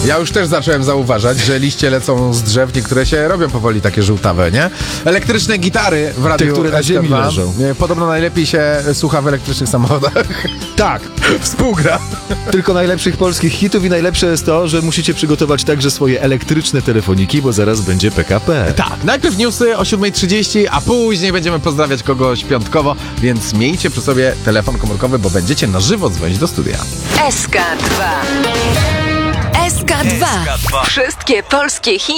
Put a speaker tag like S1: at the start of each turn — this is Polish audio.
S1: Ja już też zacząłem zauważać, że liście lecą z drzew, niektóre się robią powoli takie żółtawe, nie? Elektryczne gitary w radiu,
S2: które na ziemi
S1: SK2.
S2: leżą.
S1: Podobno najlepiej się słucha w elektrycznych samochodach.
S2: Tak,
S1: Współgra.
S2: tylko najlepszych polskich hitów i najlepsze jest to, że musicie przygotować także swoje elektryczne telefoniki, bo zaraz będzie PKP.
S1: Tak, najpierw newsy o 7:30, a później będziemy pozdrawiać kogoś piątkowo, więc miejcie przy sobie telefon komórkowy, bo będziecie na żywo dzwonić do studia.
S3: SK2. SK2. Wszystkie polskie hity.